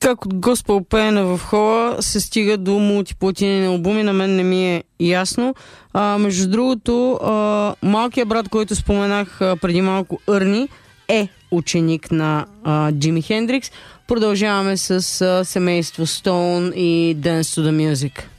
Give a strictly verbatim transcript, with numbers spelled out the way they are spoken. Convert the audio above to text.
как от госпел пеене в хола се стига до мултиплатинени албуми, на мен не ми е ясно. А, между другото, а, малкият брат, който споменах а, преди малко,Ърни, е ученик на а, Джими Хендрикс. Продължаваме с а, семейство Стоун и Dance to the Music.